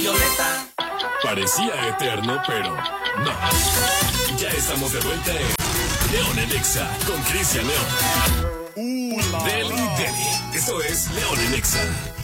Violeta. Parecía eterno, pero no. Ya estamos de vuelta en León en Exa con Cristian León. Deli Deli. Esto es León en Exa.